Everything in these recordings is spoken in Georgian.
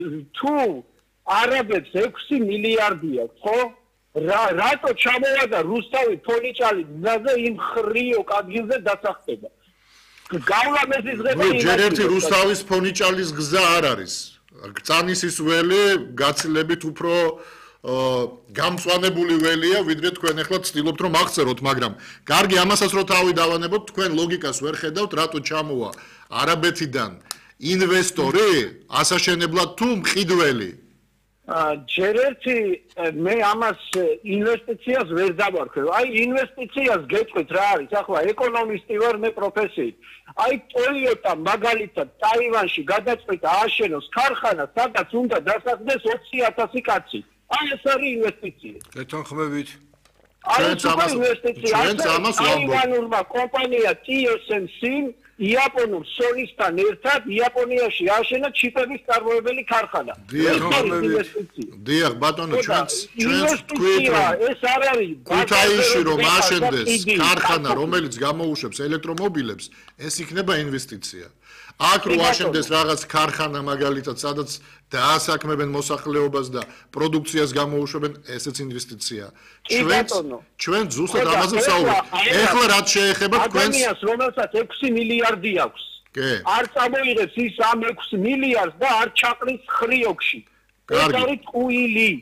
თუ არაბებს 6 მილიარდი აქვს, ხო? რატო ჩამოვა და რუსთავი ფონიჭალი გზაზე იმ ხრიო კადგილზე დასახდება? გავლა მეზიზღება ჯერ ერთი რუსთავის ფონიჭალის გზა არ არის. გწანისის ველი გაცილებით უფრო გამწვანებული ველია, ვიდრე თქვენ ახლა ცდილობთ რომ აღწეროთ, მაგრამ კარგი ამასაც რო თავი დავანებოთ, თქვენ ლოგიკას ვერ ხედავთ, რატო ჩამოვა არაბეთიდან ინვესტორი ასაშენებლად თუ მყიდველი? ჯერ ერთი მე ამას ინვესტიციას ვერ დავარქვევ. აი ინვესტიციას გეტყვით რა არის? ახლა ეკონომისტი ვარ მე პროფესიით. აი Toyota მაგალითად ტაივანში გადაწყვიტა ააშენოს ქარხანა, სადაც უნდა დასახლდეს 20,000 კაცი. აი ეს არის ინვესტიცია. გეთანხმებით. ჩვენც ამას ტაივანურმა კომპანია TSMC-მ იაპონურ სონისთან ერთად იაპონიაში ააშენა ჩიპების წარმოებელი ქარხანა. დიახ, ბატონო, ჩვენც თქვით რომ ეს არ არის ქუთაისში რომ ააშენდეს ქარხანა, რომელიც გამოუშვებს ელექტრომობილებს, ეს იქნება ინვესტიცია. აქ რო ააშენდეს რაღაც ქარხანა მაგალითად, სადაც დაასაქმებენ მოსახლეობას და პროდუქციას გამოუშვებენ, ესეც ინვესტიცია. ჩვენ ზუსტად ამაზე ვსაუბრობთ. ეხლა რაც შეეხება თქვენს კომპანიას, რომელსაც 6 მილიარდი აქვს. არ წამოიღებს ის ამ 6 მილიარდს და არ ჩაყრის ხრიოკში. ეს არის ტყუილი.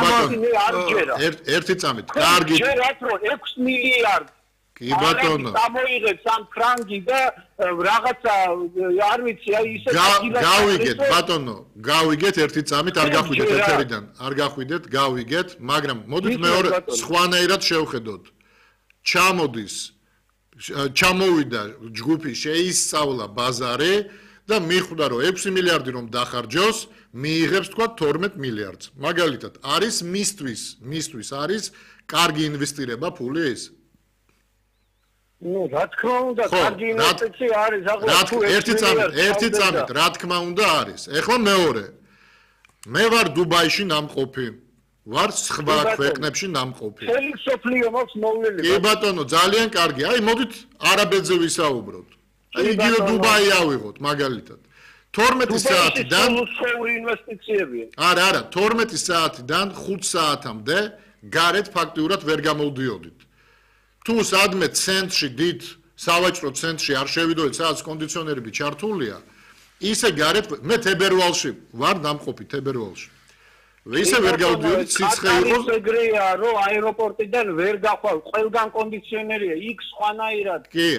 ერთი წამით. კარგი. ჯერათ რომ 6 მილიარდს კი ბატონო. წამოიღებს ამ ფრანგი და რაღაცა არ ვიცი, აი ისე გავიგეთ ბატონო, გავიგეთ ერთი წამით, არ გახვიდეთ ეთერიდან, არ გახვიდეთ, გავიგეთ, მაგრამ მოდით მეორე სხვანაირად შევხედოთ. ჩამოვიდა ჯგუფი, შეისწავლა ბაზარი და მიხვდა რომ 6 მილიარდი რომ დახარჯოს, მიიღებს თქვა 12 მილიარდს. მაგალითად, არის მისთვის არის კარგი ინვესტირება ფული ეს. რა თქმა უნდა, კარგი ინვესტიცია არის, ახლა თუ ერთი წამით, რა თქმა უნდა არის. ეხლა მეორე. მე ვარ დუბაიში ნამყოფი. ვარ სხვა ქვეყნებში ნამყოფი. მთელი სოფლიო მაქვს მოვლილი. კი ბატონო, ძალიან კარგი. აი მოდით არაბეთზე ვისაუბროთ. აი იგივე დუბაი ავიღოთ მაგალითად. 12 საათიდან სულ ინვესტიციებია. არა, 12 საათიდან 5 საათამდე გარეთ ფაქტიურად ვერ გამოვდიოდით. თუ სადმე ცენტრში დიდ სავაჭრო ცენტრში არ შევიდოდეთ, სადაც კონდიციონერები ჩართულია, ისე გარეთ მე თებერვალში ვარ ნამყოფი თებერვალში. ისე ვერ გავდიოდით, სიცხე იყო. ეგრეა, რომ აეროპორტიდან ვერ გახვალ, ყველგან კონდიციონერია, იქ სხვანაირად. კი,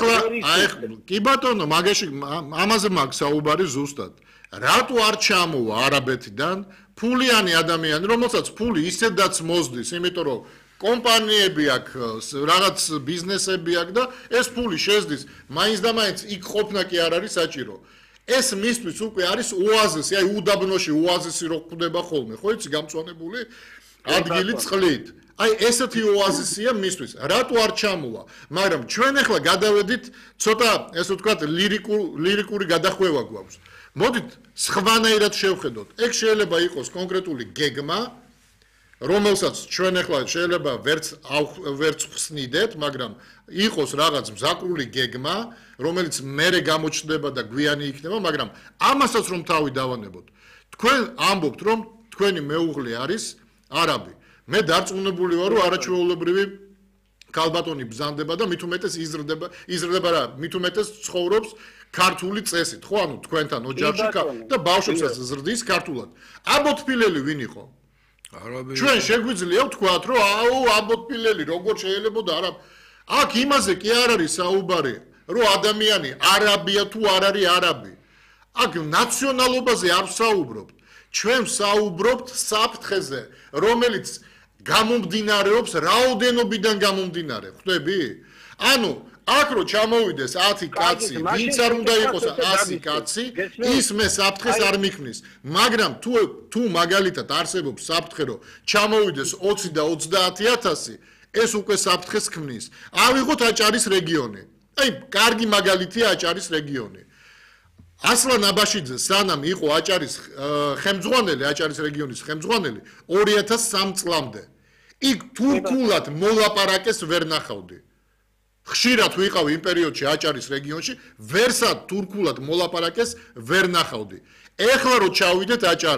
აი კი ბატონო, მაგაში ამაზე მაქვს საუბარი ზუსტად. რატო არ ჩამოვა არაბეთიდან ფულიანი ადამიანი, რომელსაც ფული ისედაც მოსდის, იმიტომ რომ კომპანიები აქვს, რაღაც ბიზნესები აქვს და ეს ფული შეზდის, მაინც და მაინც იქ ყოფნა კი არ არის საჭირო. ეს მისთვის უკვე არის ოაზისი, აი უდაბნოში ოაზისი რო ხვდება ხოლმე, ხო იცი, გამწვანებული ადგილი წყლით. აი ესეთი ოაზისია მისთვის. რატო არ ჩამოვა? მაგრამ ჩვენ ახლა გადავედით ცოტა, ესე ვთქვათ, ლირიკური გადახვევა გვაქვს. მოდით სხვანაირად შევხედოთ. ეგ შეიძლება იყოს კონკრეტული გეგმა, რომელსაც ჩვენ ახლა შეიძლება ვერც ხსნიდეთ, მაგრამ იყოს რაღაც მზაკრული გეგმა, რომელიც მერე გამოჩნდება და გვიანი იქნება, მაგრამ ამასაც რომ თავი დავანებოთ. თქვენ ამბობთ, რომ თქვენი მეუღლე არის არაბი. მე დარწმუნებული ვარ, რომ არაჩვეულებრივი ქალბატონი ბრძანდება და მით უმეტეს იზრდება რა, მით უმეტეს ცხოვრობს ქართული წესით, ხო, ანუ თქვენთან ოჯახში და ბავშვებსაც ზრდის ქართულად. აბოთფილელი ვინ იყო? ჩვენ შეგვიძლია ვთქვათ, რომ აუ აბოთფილელი როგორ შეიძლება და არა. აქ იმაზე კი არ არის საუბარი, რომ ადამიანი არაბია თუ არ არის არაბი. აქ ნაციონალობაზე არ ვსაუბრობთ. ჩვენ ვსაუბრობთ საფრთხეზე, რომელიც გამომდინარეობს რაოდენობიდან გამომდინარე, ხვდები? ანუ აქ რო ჩამოვიდეს 10 კაცი, ვინც არ უნდა იყოს 100 კაცი, ის მე საფრთხეს არ მიქმნის. მაგრამ თუ მაგალითად არსებობს საფრთხე, რომ ჩამოვიდეს 20 და 30,000, ეს უკვე საფრთხეს ქმნის. ავიღოთ აჭარის რეგიონი. აი, კარგი მაგალითია აჭარის რეგიონი. ასლან აბაშიძე სანამ იყო აჭარის ხელმძღვანელი, აჭარის რეგიონის ხელმძღვანელი 2003 წლამდე. იქ თურქულად მოლაპარაკეს ვერ ნახავდი. ხშირად ვიყავი იმ პერიოდში აჭარის რეგიონში, ვერსად თურქულად მოლაპარაკეს ვერ ნახავდი. ეხლა რო ჩავიდეთ აჭარაში